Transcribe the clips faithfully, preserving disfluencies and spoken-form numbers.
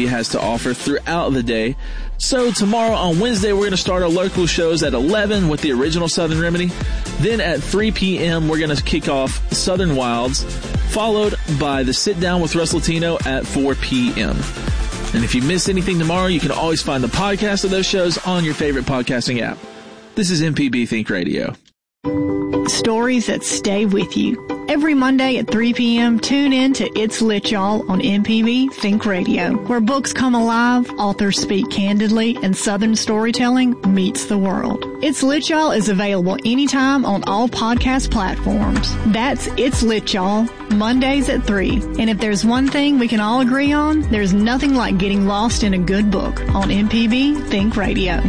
has to offer throughout the day. So tomorrow on Wednesday, we're going to start our local shows at eleven with the original Southern Remedy. Then at three p.m., we're going to kick off Southern Wilds, followed by the Sit Down with Russ Latino at four p.m. And if you miss anything tomorrow, you can always find the podcast of those shows on your favorite podcasting app. This is M P B Think Radio. Stories that stay with you. Every Monday at three p.m., tune in to It's Lit Y'all on M P B Think Radio, where books come alive, authors speak candidly, and Southern storytelling meets the world. It's Lit Y'all is available anytime on all podcast platforms. That's It's Lit Y'all, Mondays at three. And if there's one thing we can all agree on, there's nothing like getting lost in a good book on M P B Think Radio.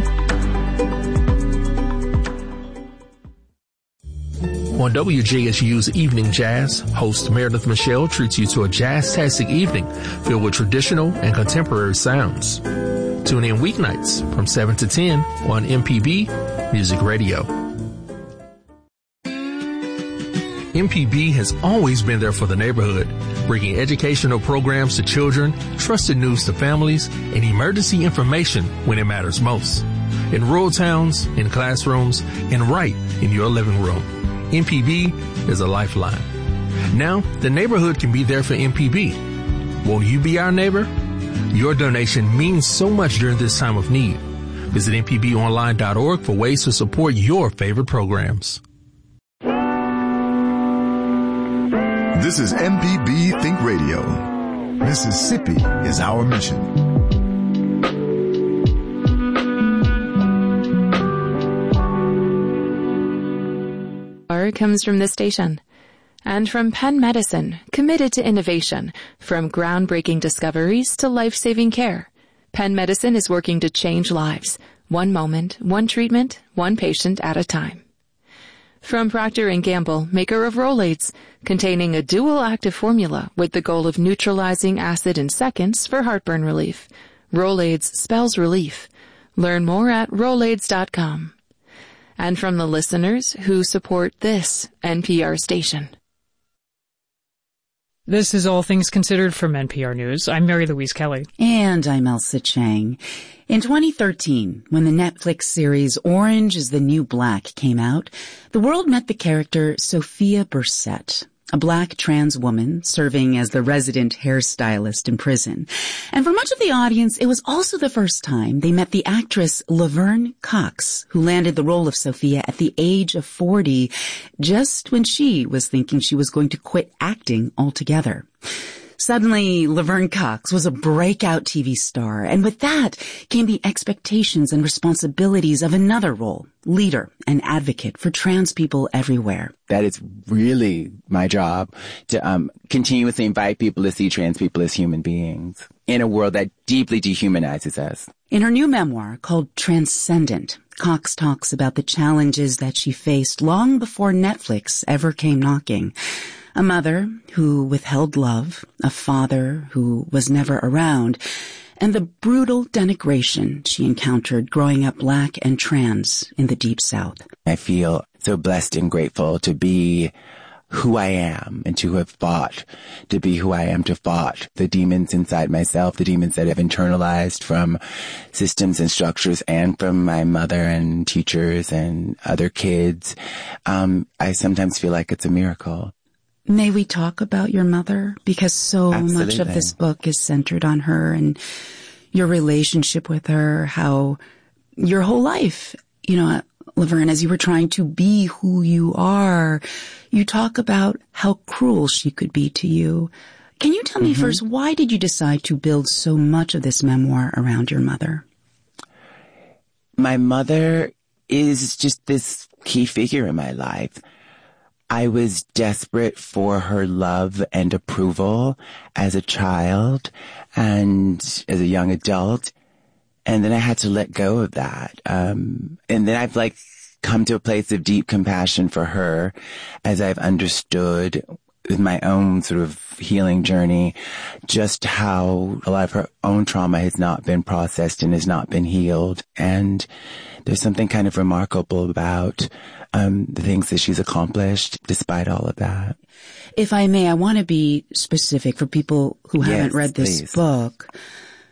On W J S U's Evening Jazz, host Meredith Michelle treats you to a jazz-tastic evening filled with traditional and contemporary sounds. Tune in weeknights from seven to ten on M P B Music Radio. M P B has always been there for the neighborhood, bringing educational programs to children, trusted news to families, and emergency information when it matters most. In rural towns, in classrooms, and right in your living room. M P B is a lifeline. Now, the neighborhood can be there for M P B. Won't you be our neighbor? Your donation means so much during this time of need. Visit M P B online dot org for ways to support your favorite programs. This is M P B Think Radio. Mississippi is our mission. Comes from this station. And from Penn Medicine, committed to innovation, from groundbreaking discoveries to life-saving care. Penn Medicine is working to change lives, one moment, one treatment, one patient at a time. From Procter and Gamble, maker of Rolaids, containing a dual active formula with the goal of neutralizing acid in seconds for heartburn relief. Rolaids spells relief. Learn more at rolaids dot com. And from the listeners who support this N P R station. This is All Things Considered from N P R News. I'm Mary Louise Kelly. And I'm Elsa Chang. In twenty thirteen, when the Netflix series Orange is the New Black came out, the world met the character Sophia Bursette, a black trans woman serving as the resident hairstylist in prison. And for much of the audience, it was also the first time they met the actress Laverne Cox, who landed the role of Sophia at the age of forty, just when she was thinking she was going to quit acting altogether. Suddenly, Laverne Cox was a breakout T V star, and with that came the expectations and responsibilities of another role, leader and advocate for trans people everywhere. That is really my job, to um continuously invite people to see trans people as human beings in a world that deeply dehumanizes us. In her new memoir called Transcendent, Cox talks about the challenges that she faced long before Netflix ever came knocking. A mother who withheld love, a father who was never around, and the brutal denigration she encountered growing up black and trans in the Deep South. I feel so blessed and grateful to be who I am and to have fought to be who I am, to fought the demons inside myself, the demons that I've internalized from systems and structures and from my mother and teachers and other kids. Um, I sometimes feel like it's a miracle. May we talk about your mother? Because so Absolutely. much of this book is centered on her and your relationship with her, how your whole life, you know, Laverne, as you were trying to be who you are, you talk about how cruel she could be to you. Can you tell me mm-hmm. first, why did you decide to build so much of this memoir around your mother? My mother is just this key figure in my life. I was desperate for her love and approval as a child and as a young adult. And then I had to let go of that. Um, and then I've like come to a place of deep compassion for her as I've understood with my own sort of healing journey, just how a lot of her own trauma has not been processed and has not been healed. And there's something kind of remarkable about um the things that she's accomplished despite all of that. If I may, I want to be specific for people who yes, haven't read this please. book.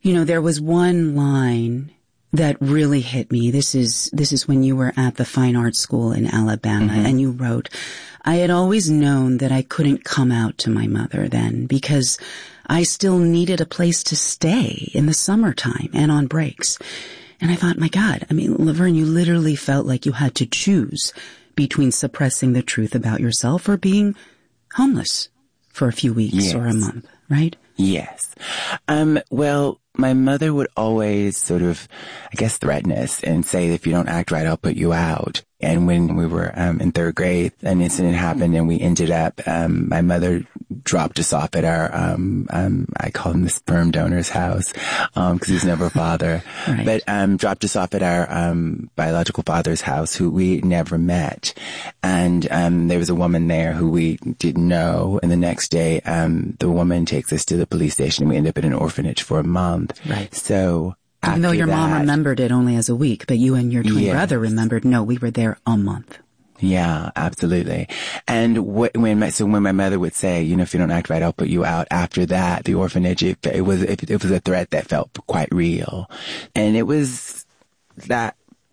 You know, there was one line that really hit me. This is, this is when you were at the Fine Arts School in Alabama, mm-hmm. and you wrote, I had always known that I couldn't come out to my mother then because I still needed a place to stay in the summertime and on breaks. And I thought, my God, I mean, Laverne, you literally felt like you had to choose between suppressing the truth about yourself or being homeless for a few weeks yes. or a month, right? Yes. Um, well, my mother would always sort of, I guess, threaten us and say, if you don't act right, I'll put you out. And when we were um, in third grade, an incident happened and we ended up, um, my mother dropped us off at our, um, um, I call him the sperm donor's house, um, cause he's never a father, right. but, um, dropped us off at our, um, biological father's house who we never met. And, um, there was a woman there who we didn't know. And the next day, um, the woman takes us to the police station and we end up in an orphanage for a month. Right. So, even though your that, mom remembered it only as a week, but you and your twin yes. brother remembered, no, we were there a month. Yeah, absolutely. And wh- when my, so when my mother would say, you know, if you don't act right, I'll put you out. After that, the orphanage, it, it was, it, it was a threat that felt quite real. And it was that,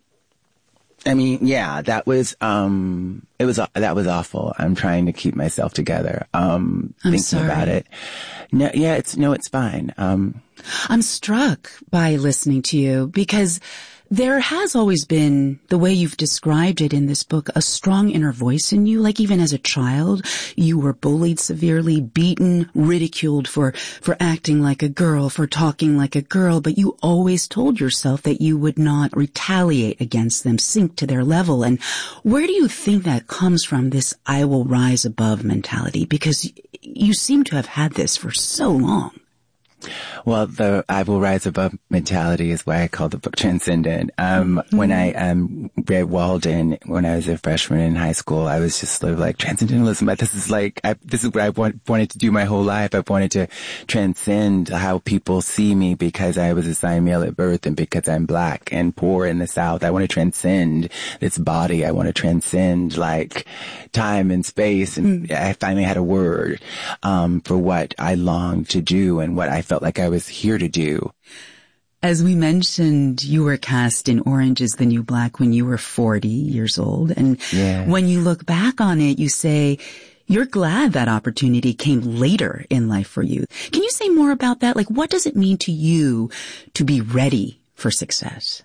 I mean, yeah, that was, um, it was, that was awful. I'm trying to keep myself together, um, I'm thinking sorry. about it. No, yeah, it's, no, it's fine. Um, I'm struck by listening to you because there has always been, the way you've described it in this book, a strong inner voice in you. Like even as a child, you were bullied severely, beaten, ridiculed for, for acting like a girl, for talking like a girl, but you always told yourself that you would not retaliate against them, sink to their level. And where do you think that comes from, this I will rise above mentality? Because you seem to have had this for so long. Well, the I will rise above mentality is why I call the book Transcendent. Um, mm-hmm. When I um, read Walden when I was a freshman in high school, I was just sort of like, transcendentalism. This is like, I, this is what I want, wanted to do my whole life. I've wanted to transcend how people see me because I was assigned male at birth and because I'm black and poor in the South. I want to transcend this body. I want to transcend like time and space. And mm. I finally had a word um, for what I longed to do and what I felt like I was here to do. As we mentioned, you were cast in Orange is the New Black when you were forty years old. And yeah. when you look back on it, you say you're glad that opportunity came later in life for you. Can you say more about that? Like, what does it mean to you to be ready for success?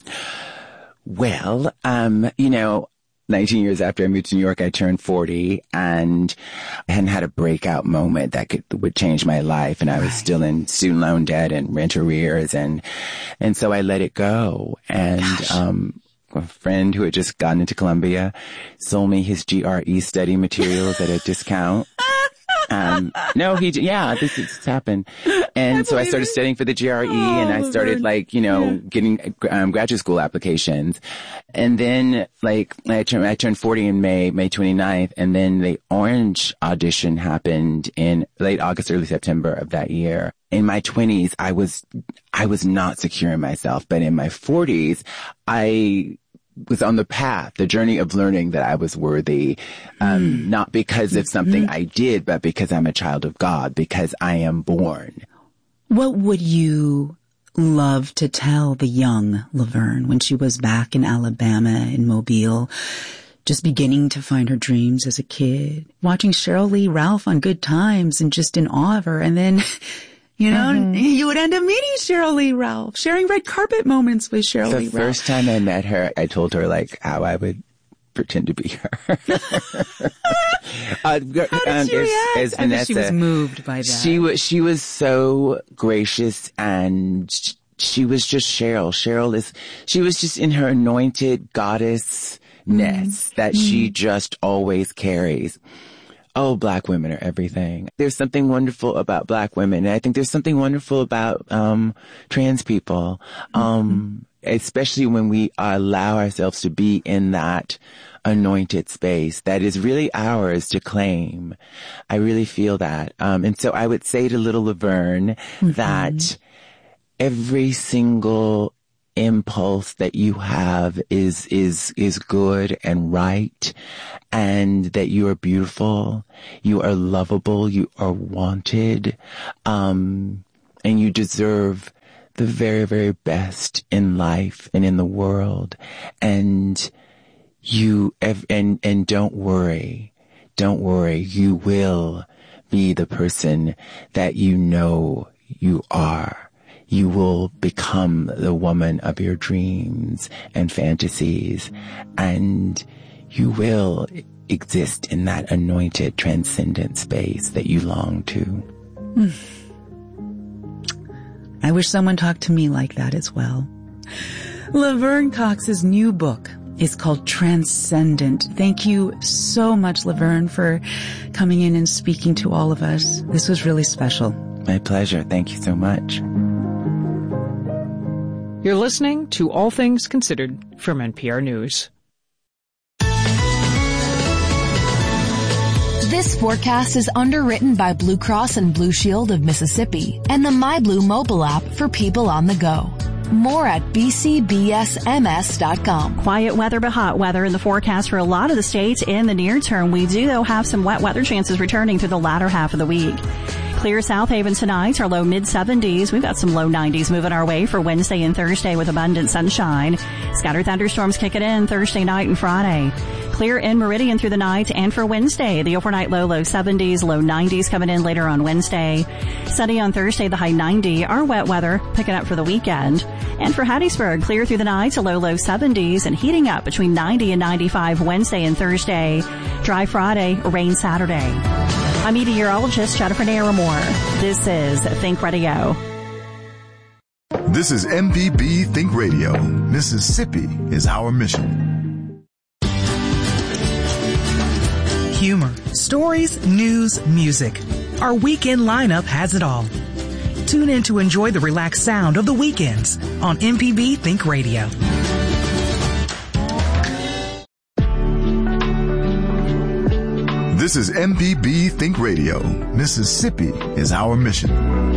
Well, um, you know, nineteen years after I moved to New York, I turned forty and I hadn't had a breakout moment that could, would change my life. And I was right. still in student loan debt and rent arrears. And, and so I let it go. And, Gosh. um, a friend who had just gotten into Columbia sold me his G R E study materials at a discount. Um, no, he, yeah, this has happened. And I so I started it. studying for the G R E oh, and I started like, you know, yeah. getting, um, graduate school applications. And then like, I turned, I turned forty in May, May twenty-ninth. And then the Orange audition happened in late August, early September of that year. In my twenties, I was, I was not secure in myself, but in my forties, I was on the path, the journey of learning that I was worthy, um, mm. not because of something mm. I did, but because I'm a child of God, because I am born. What would you love to tell the young Laverne when she was back in Alabama, in Mobile, just beginning to find her dreams as a kid, watching Sheryl Lee Ralph on Good Times and just in awe of her, and then you know, mm-hmm. you would end up meeting Sheryl Lee Ralph, sharing red carpet moments with Sheryl the Lee Ralph. The first time I met her, I told her, like, how I would pretend to be her. uh, how did um, she react? As, as I Vanessa, she was moved by that. She was, she was so gracious and she was just Sheryl. Sheryl is, she was just in her anointed goddessness mm. that mm. she just always carries. Oh, black women are everything. There's something wonderful about black women. And I think there's something wonderful about, um, trans people. Um, mm-hmm. especially when we allow ourselves to be in that anointed space that is really ours to claim. I really feel that. Um, and so I would say to little Laverne mm-hmm. that every single impulse that you have is, is, is good and right, and that you are beautiful, you are lovable, you are wanted, um, and you deserve the very, very best in life and in the world. And you, and, and don't worry. Don't worry. You will be the person that you know you are. You will become the woman of your dreams and fantasies, and you will exist in that anointed, transcendent space that you long to. Mm. I wish someone talked to me like that as well. Laverne Cox's new book is called Transcendent. Thank you so much, Laverne, for coming in and speaking to all of us. This was really special. My pleasure. Thank you so much. You're listening to All Things Considered from N P R News. This forecast is underwritten by Blue Cross and Blue Shield of Mississippi and the MyBlue mobile app for people on the go. More at b c b s m s dot com. Quiet weather but hot weather in the forecast for a lot of the states in the near term. We do, though, have some wet weather chances returning through the latter half of the week. Clear South Haven tonight, our low mid seventies. We've got some low nineties moving our way for Wednesday and Thursday with abundant sunshine. Scattered thunderstorms kicking in Thursday night and Friday. Clear in Meridian through the night and for Wednesday. The overnight low, low seventies, low nineties coming in later on Wednesday. Sunny on Thursday, the high ninety. Our wet weather picking up for the weekend. And for Hattiesburg, clear through the night to low, low seventies and heating up between ninety and ninety-five Wednesday and Thursday. Dry Friday, rain Saturday. I'm meteorologist Jennifer Naramore. This is Think Radio. This is M P B Think Radio. Mississippi is our mission. Humor, stories, news, music. Our weekend lineup has it all. Tune in to enjoy the relaxed sound of the weekends on M P B Think Radio. This is M P B Think Radio. Mississippi is our mission.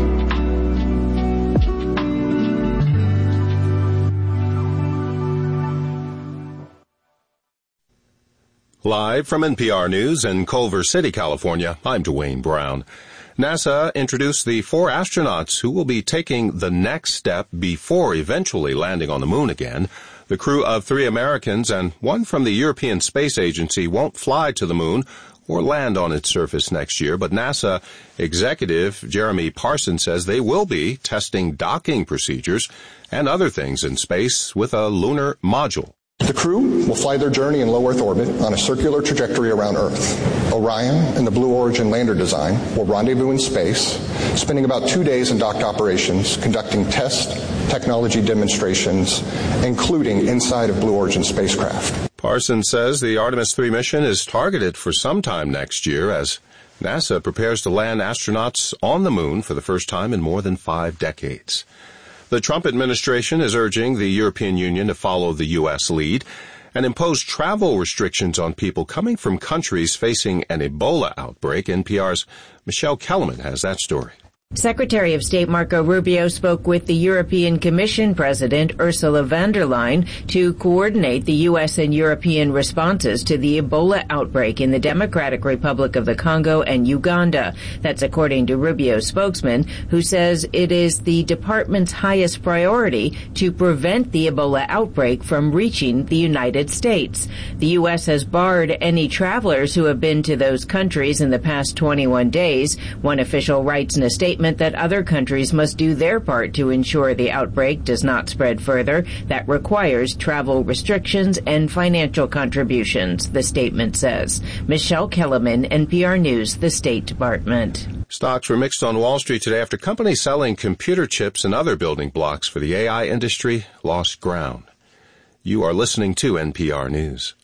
Live from N P R News in Culver City, California, I'm Dwayne Brown. NASA introduced the four astronauts who will be taking the next step before eventually landing on the moon again. The crew of three Americans and one from the European Space Agency won't fly to the moon or land on its surface next year, but NASA executive Jeremy Parsons says they will be testing docking procedures and other things in space with a lunar module. The crew will fly their journey in low Earth orbit on a circular trajectory around Earth. Orion and the Blue Origin lander design will rendezvous in space, spending about two days in docked operations, conducting test technology demonstrations, including inside of Blue Origin spacecraft. Parsons says the Artemis three mission is targeted for sometime next year as NASA prepares to land astronauts on the moon for the first time in more than five decades. The Trump administration is urging the European Union to follow the U S lead and impose travel restrictions on people coming from countries facing an Ebola outbreak. N P R's Michelle Kellerman has that story. Secretary of State Marco Rubio spoke with the European Commission President Ursula von der Leyen to coordinate the U S and European responses to the Ebola outbreak in the Democratic Republic of the Congo and Uganda. That's according to Rubio's spokesman, who says it is the department's highest priority to prevent the Ebola outbreak from reaching the United States. The U S has barred any travelers who have been to those countries in the past twenty-one days. One official writes in a statement that other countries must do their part to ensure the outbreak does not spread further. That requires travel restrictions and financial contributions, the statement says. Michelle Kellerman, N P R News, the State Department. Stocks were mixed on Wall Street today after companies selling computer chips and other building blocks for the A I industry lost ground. You are listening to N P R News.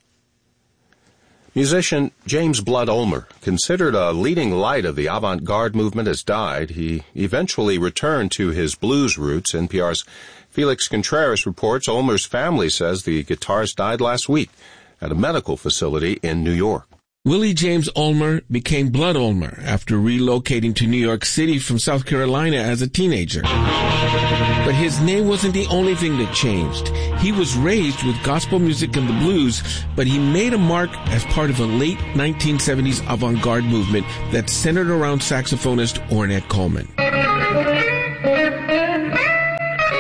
Musician James Blood Ulmer, considered a leading light of the avant-garde movement, has died. He eventually returned to his blues roots. N P R's Felix Contreras reports Ulmer's family says the guitarist died last week at a medical facility in New York. Willie James Ulmer became Blood Ulmer after relocating to New York City from South Carolina as a teenager. But his name wasn't the only thing that changed. He was raised with gospel music and the blues, but he made a mark as part of a late nineteen seventies avant-garde movement that centered around saxophonist Ornette Coleman.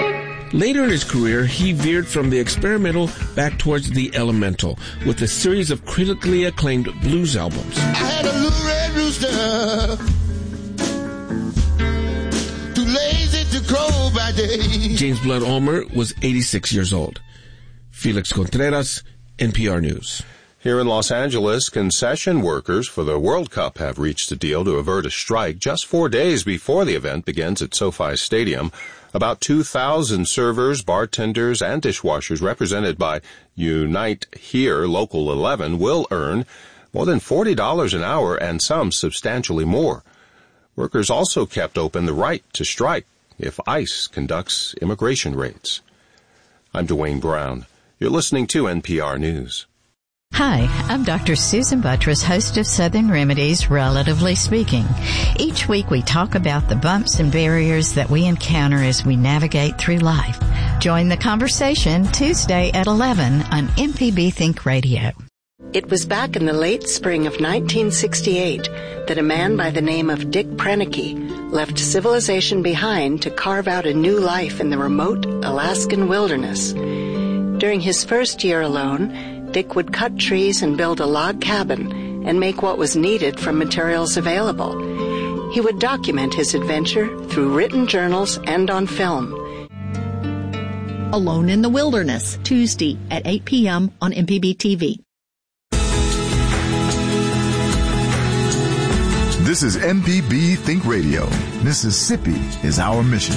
Later in his career, he veered from the experimental back towards the elemental with a series of critically acclaimed blues albums. I had a little red rooster, too lazy to crow by day. James Blood Ulmer was eighty-six years old. Felix Contreras, N P R News. Here in Los Angeles, concession workers for the World Cup have reached a deal to avert a strike just four days before the event begins at SoFi Stadium. About two thousand servers, bartenders, and dishwashers represented by Unite Here Local eleven will earn more than forty dollars an hour and some substantially more. Workers also kept open the right to strike if ICE conducts immigration raids. I'm Dwayne Brown. You're listening to N P R News. Hi, I'm Doctor Susan Buttress, host of Southern Remedies, Relatively Speaking. Each week we talk about the bumps and barriers that we encounter as we navigate through life. Join the conversation Tuesday at eleven on M P B Think Radio. It was back in the late spring of nineteen sixty-eight that a man by the name of Dick Proenneke left civilization behind to carve out a new life in the remote Alaskan wilderness. During his first year alone, Dick would cut trees and build a log cabin and make what was needed from materials available. He would document his adventure through written journals and on film. Alone in the Wilderness, Tuesday at eight p.m. on M P B T V. This is M P B Think Radio. Mississippi is our mission.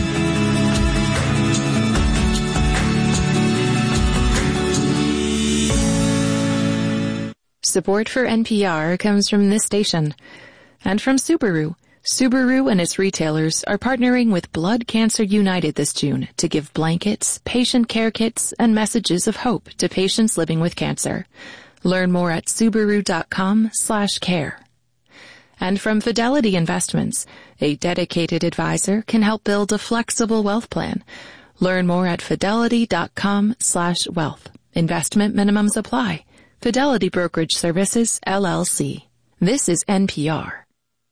Support for N P R comes from this station and from Subaru. Subaru and its retailers are partnering with Blood Cancer United this June to give blankets, patient care kits, and messages of hope to patients living with cancer. Learn more at Subaru.com slash care. And from Fidelity Investments, a dedicated advisor can help build a flexible wealth plan. Learn more at Fidelity.com slash wealth. Investment minimums apply. Fidelity Brokerage Services, L L C. This is N P R.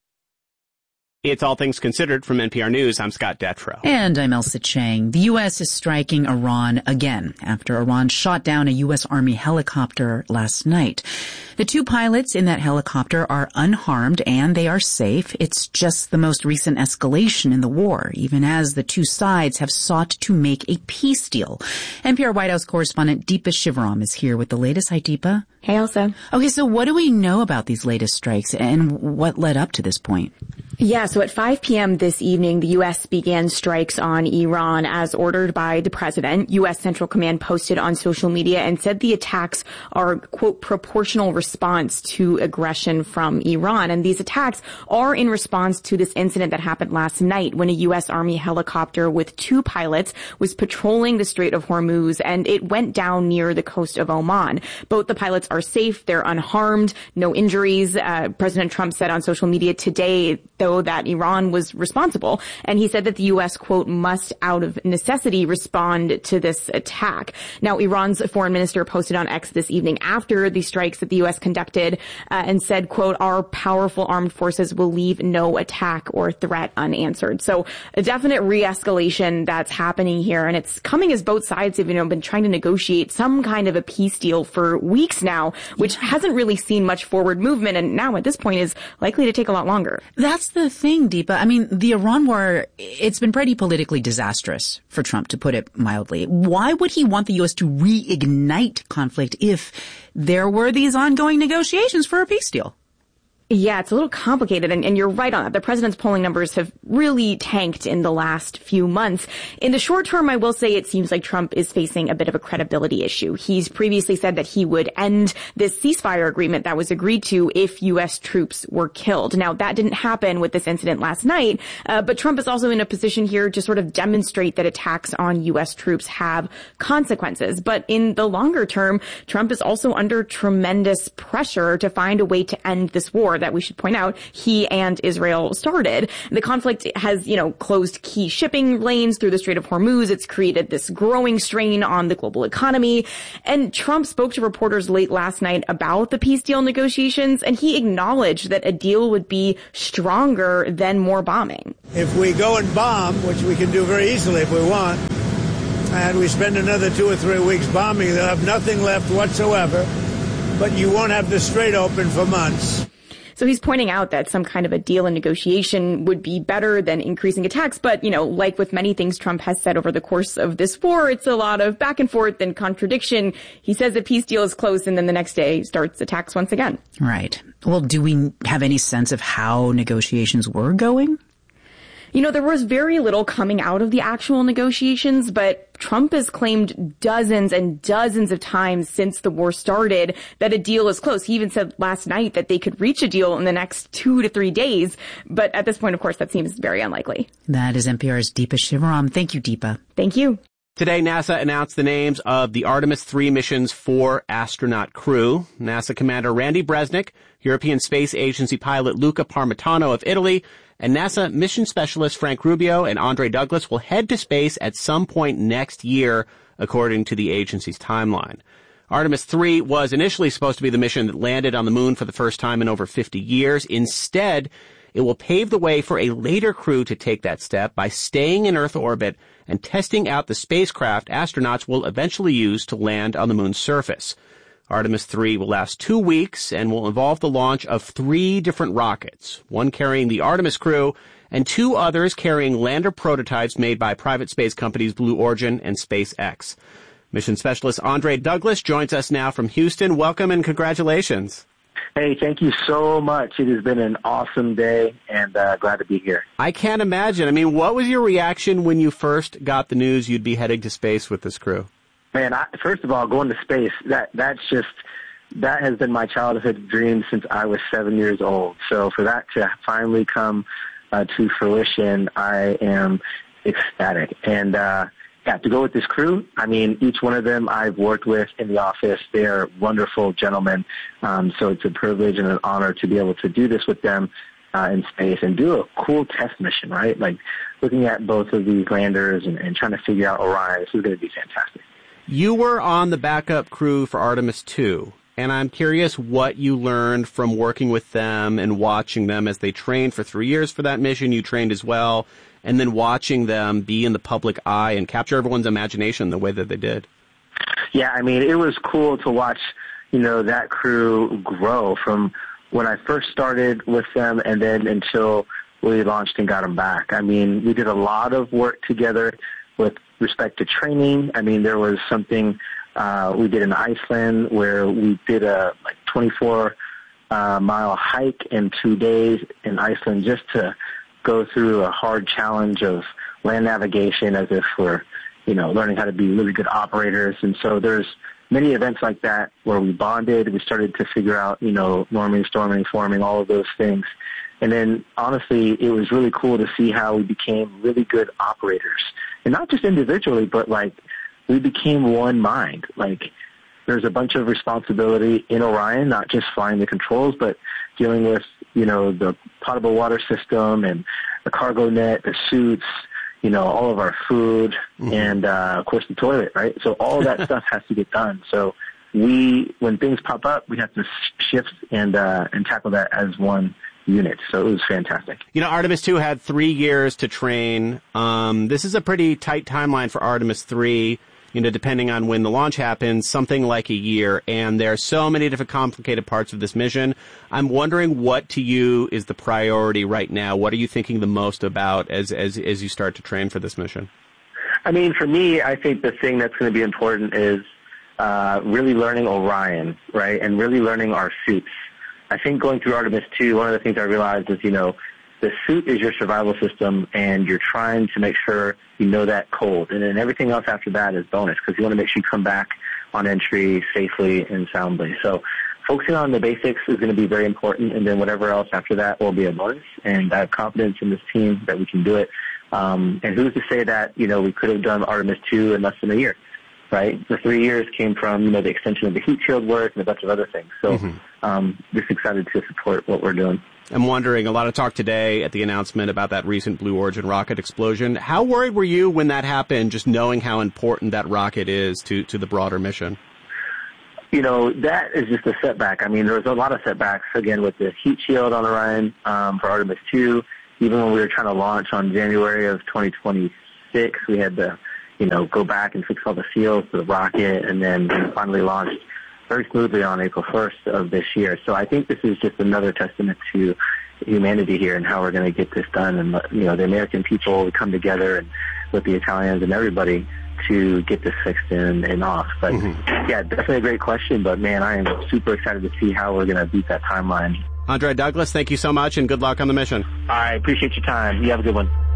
It's All Things Considered from N P R News. I'm Scott Detrow. And I'm Elsa Chang. The U S is striking Iran again after Iran shot down a U S Army helicopter last night. The two pilots in that helicopter are unharmed and they are safe. It's just the most recent escalation in the war, even as the two sides have sought to make a peace deal. N P R White House correspondent Deepa Shivaram is here with the latest. Hi, Deepa. Hey, Elsa. Okay, so what do we know about these latest strikes and what led up to this point? Yeah, so at five p.m. this evening, the U S began strikes on Iran as ordered by the president. U S Central Command posted on social media and said the attacks are, quote, proportional response to aggression from Iran. And these attacks are in response to this incident that happened last night when a U S Army helicopter with two pilots was patrolling the Strait of Hormuz, and it went down near the coast of Oman. Both the pilots are safe. They're unharmed. No injuries. Uh, President Trump said on social media today, though, that Iran was responsible. And he said that the U S, quote, must out of necessity respond to this attack. Now, Iran's foreign minister posted on X this evening after the strikes that the U S conducted uh, and said, quote, our powerful armed forces will leave no attack or threat unanswered. So a definite re-escalation that's happening here. And it's coming as both sides have, you know, been trying to negotiate some kind of a peace deal for weeks now, which yeah. hasn't really seen much forward movement. And now at this point is likely to take a lot longer. That's the thing, Deepa. I mean, the Iran war, it's been pretty politically disastrous for Trump, to put it mildly. Why would he want the U S to reignite conflict if there were these ongoing negotiations for a peace deal? Yeah, it's a little complicated, and, and you're right on that. The president's polling numbers have really tanked in the last few months. In the short term, I will say it seems like Trump is facing a bit of a credibility issue. He's previously said that he would end this ceasefire agreement that was agreed to if U S troops were killed. Now, that didn't happen with this incident last night, uh, but Trump is also in a position here to sort of demonstrate that attacks on U S troops have consequences. But in the longer term, Trump is also under tremendous pressure to find a way to end this war that we should point out he and Israel started. The conflict has, you know, closed key shipping lanes through the Strait of Hormuz. It's created this growing strain on the global economy. And Trump spoke to reporters late last night about the peace deal negotiations, and he acknowledged that a deal would be stronger than more bombing. If we go and bomb, which we can do very easily if we want, and we spend another two or three weeks bombing, they'll have nothing left whatsoever, but you won't have the Strait open for months. So he's pointing out that some kind of a deal and negotiation would be better than increasing attacks. But, you know, like with many things Trump has said over the course of this war, it's a lot of back and forth and contradiction. He says a peace deal is close, and then the next day starts attacks once again. Right. Well, do we have any sense of how negotiations were going? You know, there was very little coming out of the actual negotiations, but Trump has claimed dozens and dozens of times since the war started that a deal is close. He even said last night that they could reach a deal in the next two to three days. But at this point, of course, that seems very unlikely. That is N P R's Deepa Shivaram. Thank you, Deepa. Thank you. Today, NASA announced the names of the Artemis three mission's four astronaut crew. NASA Commander Randy Bresnik, European Space Agency pilot Luca Parmitano of Italy, and NASA mission specialist Frank Rubio and Andre Douglas will head to space at some point next year, according to the agency's timeline. Artemis three was initially supposed to be the mission that landed on the moon for the first time in over fifty years. Instead, it will pave the way for a later crew to take that step by staying in Earth orbit and testing out the spacecraft astronauts will eventually use to land on the moon's surface. Artemis three will last two weeks and will involve the launch of three different rockets, one carrying the Artemis crew and two others carrying lander prototypes made by private space companies Blue Origin and SpaceX. Mission specialist Andre Douglas joins us now from Houston. Welcome and congratulations. Hey, thank you so much. It has been an awesome day, and uh, glad to be here. I can't imagine. I mean, what was your reaction when you first got the news you'd be heading to space with this crew? Man, I, first of all, going to space, that that's just, that has been my childhood dream since I was seven years old. So for that to finally come uh, to fruition, I am ecstatic. And, uh, yeah, to go with this crew, I mean, each one of them I've worked with in the office. They're wonderful gentlemen. Um, so it's a privilege and an honor to be able to do this with them uh, in space and do a cool test mission, right? Like looking at both of these landers and, and trying to figure out Orion. This is going to be fantastic. You were on the backup crew for Artemis two, and I'm curious what you learned from working with them and watching them as they trained for three years for that mission. You trained as well, and then watching them be in the public eye and capture everyone's imagination the way that they did. Yeah, I mean, it was cool to watch, you know, that crew grow from when I first started with them and then until we launched and got them back. I mean, we did a lot of work together with respect to training. I mean, there was something uh, we did in Iceland where we did a like twenty-four uh, mile hike in two days in Iceland just to go through a hard challenge of land navigation as if we're, you know, learning how to be really good operators. And so there's many events like that where we bonded. We started to figure out, you know, norming, storming, forming, all of those things. And then, honestly, it was really cool to see how we became really good operators. And not just individually, but, like, we became one mind. Like, there's a bunch of responsibility in Orion, not just flying the controls, but dealing with, you know, the potable water system and the cargo net, the suits, you know, all of our food, mm-hmm. and, uh, of course, the toilet, right? So all that stuff has to get done. So we, when things pop up, we have to shift and, uh, and tackle that as one unit. So it was fantastic. You know, Artemis two had three years to train. Um, this is a pretty tight timeline for Artemis three. You know, depending on when the launch happens, something like a year. And there are so many different complicated parts of this mission. I'm wondering what to you is the priority right now. What are you thinking the most about as, as, as you start to train for this mission? I mean, for me, I think the thing that's going to be important is uh, really learning Orion, right? And really learning our suits. I think going through Artemis two, one of the things I realized is, you know, the suit is your survival system, and you're trying to make sure you know that cold. And then everything else after that is bonus, because you want to make sure you come back on entry safely and soundly. So focusing on the basics is going to be very important, and then whatever else after that will be a bonus. And I have confidence in this team that we can do it. Um, and who's to say that, you know, we could have done Artemis two in less than a year, right? The three years came from, you know, the extension of the heat shield work and a bunch of other things. So mm-hmm. um, just excited to support what we're doing. I'm wondering, a lot of talk today at the announcement about that recent Blue Origin rocket explosion. How worried were you when that happened, just knowing how important that rocket is to, to the broader mission? You know, that is just a setback. I mean, there was a lot of setbacks, again, with the heat shield on Orion um, for Artemis two. Even when we were trying to launch on January of twenty twenty-six, we had the, you know, go back and fix all the seals to the rocket, and then finally launched very smoothly on April first of this year. So I think this is just another testament to humanity here and how we're going to get this done. And, you know, the American people come together and with the Italians and everybody to get this fixed and, and off. But, mm-hmm. yeah, definitely a great question. But, man, I am super excited to see how we're going to beat that timeline. Andre Douglas, thank you so much, and good luck on the mission. I appreciate your time. You have a good one.